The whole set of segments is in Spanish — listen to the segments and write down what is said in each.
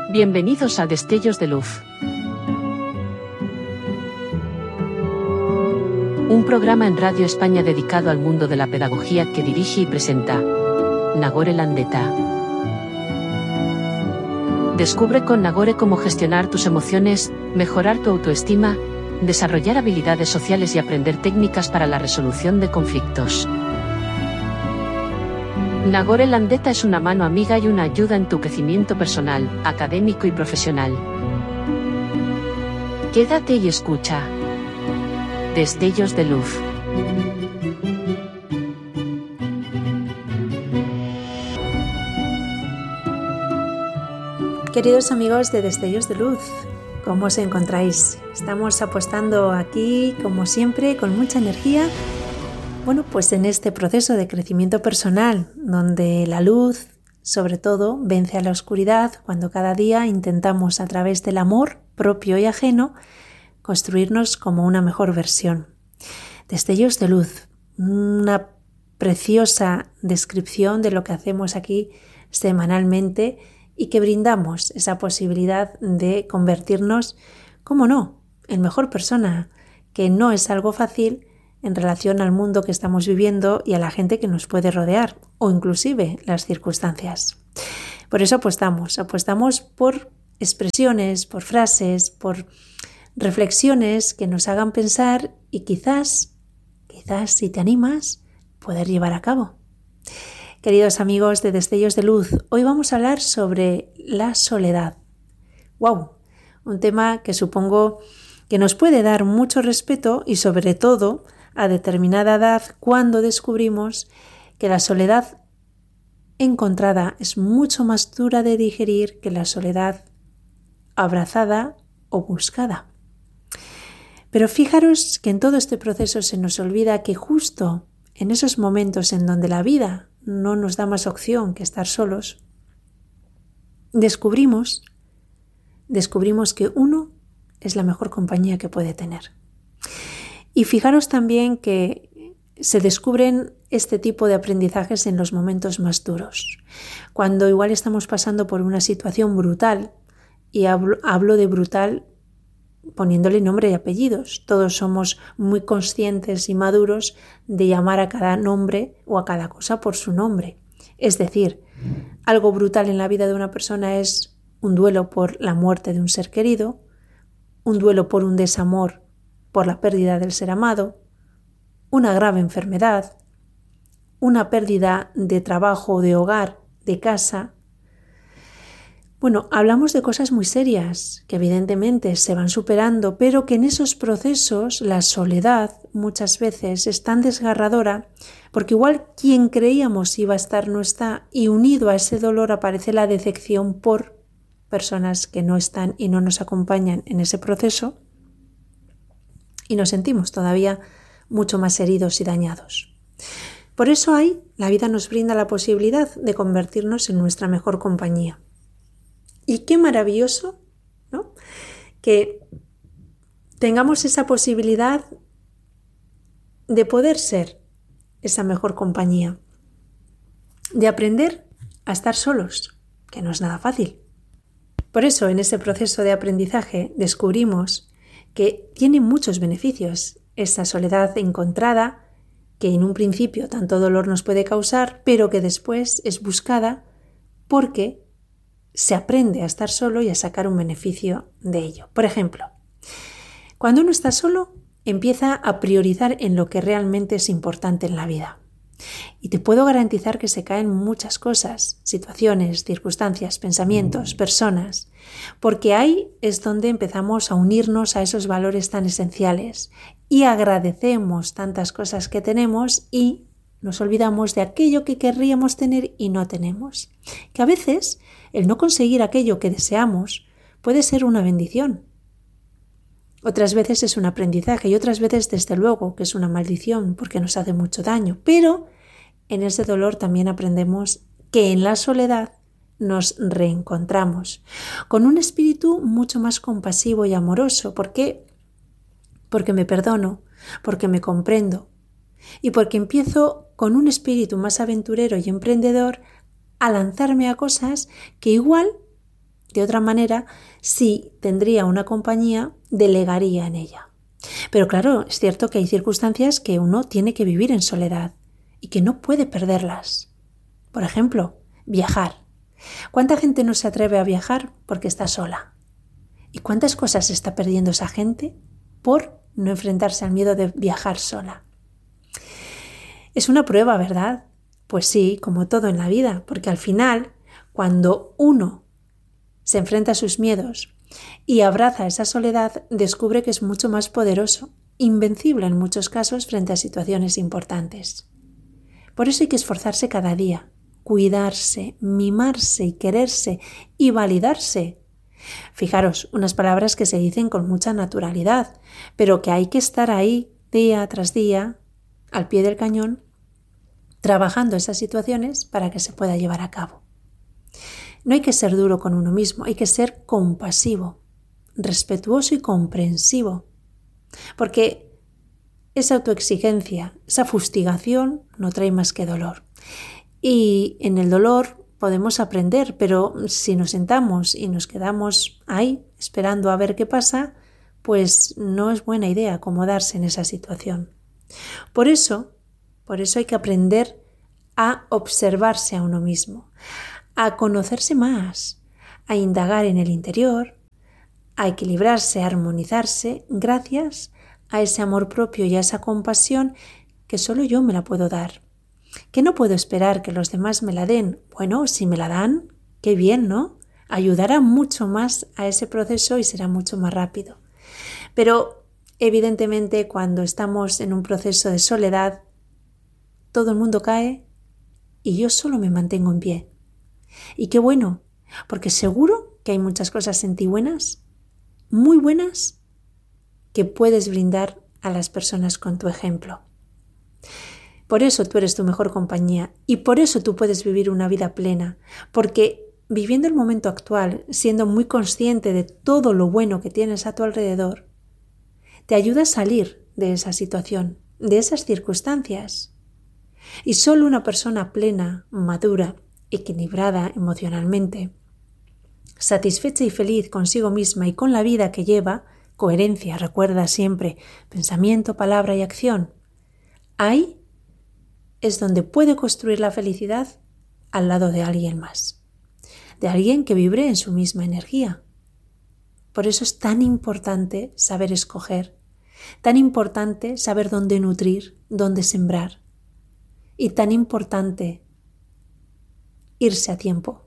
Bienvenidos a Destellos de Luz. Un programa en Radio España dedicado al mundo de la pedagogía que dirige y presenta Nagore Landeta. Descubre con Nagore cómo gestionar tus emociones, mejorar tu autoestima, desarrollar habilidades sociales y aprender técnicas para la resolución de conflictos. Nagore Landeta es una mano amiga y una ayuda en tu crecimiento personal, académico y profesional. Quédate y escucha. Destellos de Luz. Queridos amigos de Destellos de Luz, ¿cómo os encontráis? Estamos apostando aquí, como siempre, con mucha energía. Bueno, pues en este proceso de crecimiento personal, donde la luz, sobre todo, vence a la oscuridad, cuando cada día intentamos, a través del amor propio y ajeno, construirnos como una mejor versión. Destellos de Luz, una preciosa descripción de lo que hacemos aquí semanalmente y que brindamos esa posibilidad de convertirnos, cómo no, en mejor persona, que no es algo fácil en relación al mundo que estamos viviendo y a la gente que nos puede rodear, o inclusive las circunstancias. Por eso apostamos por expresiones, por frases, por reflexiones que nos hagan pensar y quizás si te animas, poder llevar a cabo. Queridos amigos de Destellos de Luz, hoy vamos a hablar sobre la soledad. ¡Wow! Un tema que supongo que nos puede dar mucho respeto y sobre todo a determinada edad cuando descubrimos que la soledad encontrada es mucho más dura de digerir que la soledad abrazada o buscada. Pero fijaros que en todo este proceso se nos olvida que justo en esos momentos en donde la vida no nos da más opción que estar solos, descubrimos que uno es la mejor compañía que puede tener. Y fijaros también que se descubren este tipo de aprendizajes en los momentos más duros. Cuando igual estamos pasando por una situación brutal, y hablo de brutal poniéndole nombre y apellidos. Todos somos muy conscientes y maduros de llamar a cada nombre o a cada cosa por su nombre. Es decir, algo brutal en la vida de una persona es un duelo por la muerte de un ser querido, un duelo por un desamor, por la pérdida del ser amado, una grave enfermedad, una pérdida de trabajo, de hogar, de casa. Bueno, hablamos de cosas muy serias que evidentemente se van superando, pero que en esos procesos la soledad muchas veces es tan desgarradora porque igual quien creíamos iba a estar no está y unido a ese dolor aparece la decepción por personas que no están y no nos acompañan en ese proceso y nos sentimos todavía mucho más heridos y dañados. Por eso la vida nos brinda la posibilidad de convertirnos en nuestra mejor compañía. Y qué maravilloso, ¿no?, que tengamos esa posibilidad de poder ser esa mejor compañía, de aprender a estar solos, que no es nada fácil. Por eso, en ese proceso de aprendizaje descubrimos que tiene muchos beneficios esa soledad encontrada, que en un principio tanto dolor nos puede causar, pero que después es buscada porque se aprende a estar solo y a sacar un beneficio de ello. Por ejemplo, cuando uno está solo, empieza a priorizar en lo que realmente es importante en la vida. Y te puedo garantizar que se caen muchas cosas, situaciones, circunstancias, pensamientos, personas, porque ahí es donde empezamos a unirnos a esos valores tan esenciales y agradecemos tantas cosas que tenemos y nos olvidamos de aquello que querríamos tener y no tenemos. Que a veces el no conseguir aquello que deseamos puede ser una bendición. Otras veces es un aprendizaje y otras veces, desde luego, que es una maldición porque nos hace mucho daño. Pero en ese dolor también aprendemos que en la soledad nos reencontramos con un espíritu mucho más compasivo y amoroso. ¿Por qué? Porque me perdono, porque me comprendo y porque empiezo con un espíritu más aventurero y emprendedor a lanzarme a cosas que igual De otra manera, si tendría una compañía, delegaría en ella. Pero claro, es cierto que hay circunstancias que uno tiene que vivir en soledad y que no puede perderlas. Por ejemplo, viajar. ¿Cuánta gente no se atreve a viajar porque está sola? ¿Y cuántas cosas está perdiendo esa gente por no enfrentarse al miedo de viajar sola? Es una prueba, ¿verdad? Pues sí, como todo en la vida, porque al final, cuando uno se enfrenta a sus miedos y abraza esa soledad, descubre que es mucho más poderoso, invencible en muchos casos frente a situaciones importantes. Por eso hay que esforzarse cada día, cuidarse, mimarse y quererse y validarse. Fijaros, unas palabras que se dicen con mucha naturalidad, pero que hay que estar ahí día tras día, al pie del cañón, trabajando esas situaciones para que se pueda llevar a cabo. No hay que ser duro con uno mismo, hay que ser compasivo, respetuoso y comprensivo, porque esa autoexigencia, esa fustigación no trae más que dolor. Y en el dolor podemos aprender, pero si nos sentamos y nos quedamos ahí esperando a ver qué pasa, pues no es buena idea acomodarse en esa situación. Por eso hay que aprender a observarse a uno mismo, a conocerse más, a indagar en el interior, a equilibrarse, a armonizarse gracias a ese amor propio y a esa compasión que solo yo me la puedo dar. Que no puedo esperar que los demás me la den. Bueno, si me la dan, qué bien, ¿no? Ayudará mucho más a ese proceso y será mucho más rápido. Pero evidentemente cuando estamos en un proceso de soledad, todo el mundo cae y yo solo me mantengo en pie. Y qué bueno, porque seguro que hay muchas cosas en ti buenas, muy buenas, que puedes brindar a las personas con tu ejemplo. Por eso tú eres tu mejor compañía y por eso tú puedes vivir una vida plena, porque viviendo el momento actual, siendo muy consciente de todo lo bueno que tienes a tu alrededor, te ayuda a salir de esa situación, de esas circunstancias. Y solo una persona plena, madura, equilibrada emocionalmente, satisfecha y feliz consigo misma y con la vida que lleva, coherencia, recuerda siempre, pensamiento, palabra y acción, ahí es donde puede construir la felicidad al lado de alguien más, de alguien que vibre en su misma energía. Por eso es tan importante saber escoger, tan importante saber dónde nutrir, dónde sembrar y tan importante irse a tiempo.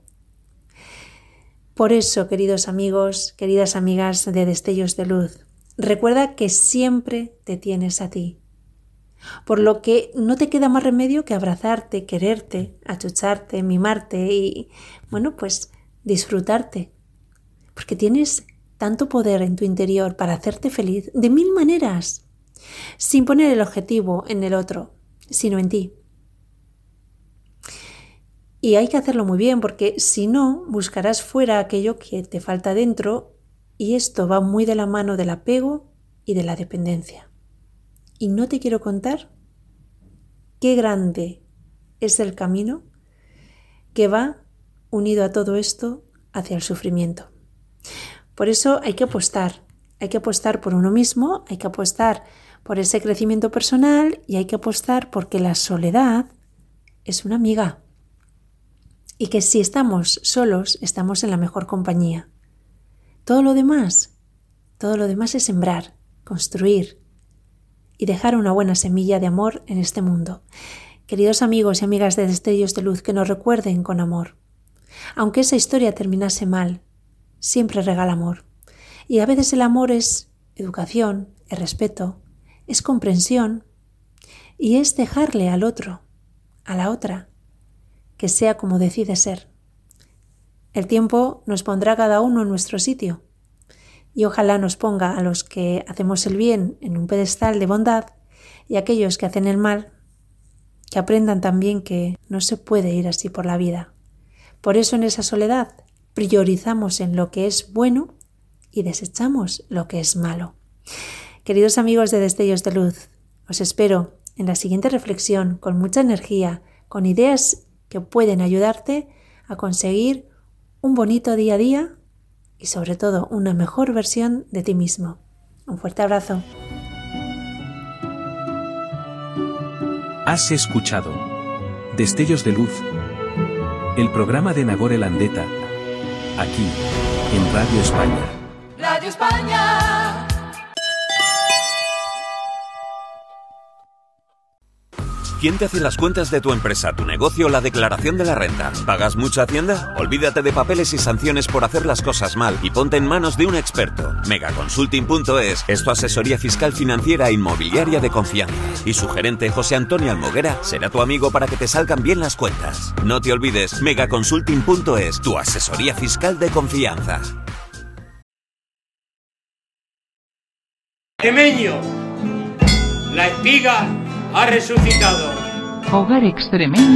Por eso, queridos amigos, queridas amigas de Destellos de Luz, recuerda que siempre te tienes a ti. Por lo que no te queda más remedio que abrazarte, quererte, achucharte, mimarte y, pues disfrutarte. Porque tienes tanto poder en tu interior para hacerte feliz de 1000 maneras, sin poner el objetivo en el otro, sino en ti. Y hay que hacerlo muy bien porque si no, buscarás fuera aquello que te falta dentro y esto va muy de la mano del apego y de la dependencia. Y no te quiero contar qué grande es el camino que va unido a todo esto hacia el sufrimiento. Por eso hay que apostar por uno mismo, hay que apostar por ese crecimiento personal y hay que apostar porque la soledad es una amiga. Y que si estamos solos, estamos en la mejor compañía. Todo lo demás es sembrar, construir y dejar una buena semilla de amor en este mundo. Queridos amigos y amigas de Destellos de Luz, que nos recuerden con amor. Aunque esa historia terminase mal, siempre regala amor. Y a veces el amor es educación, es respeto, es comprensión y es dejarle al otro, a la otra, que sea como decide ser. El tiempo nos pondrá cada uno en nuestro sitio y ojalá nos ponga a los que hacemos el bien en un pedestal de bondad y a aquellos que hacen el mal que aprendan también que no se puede ir así por la vida. Por eso en esa soledad priorizamos en lo que es bueno y desechamos lo que es malo. Queridos amigos de Destellos de Luz, os espero en la siguiente reflexión con mucha energía, con ideas que pueden ayudarte a conseguir un bonito día a día y sobre todo una mejor versión de ti mismo. Un fuerte abrazo. Has escuchado Destellos de Luz, el programa de Nagore Landeta, aquí en Radio España. Radio España. ¿Quién te hace las cuentas de tu empresa, tu negocio o la declaración de la renta? ¿Pagas mucha Hacienda? Olvídate de papeles y sanciones por hacer las cosas mal y ponte en manos de un experto. Megaconsulting.es es tu asesoría fiscal, financiera e inmobiliaria de confianza. Y su gerente, José Antonio Almoguera, será tu amigo para que te salgan bien las cuentas. No te olvides, Megaconsulting.es, tu asesoría fiscal de confianza. Extremeño, la espiga ha resucitado. Hogar Extremeño.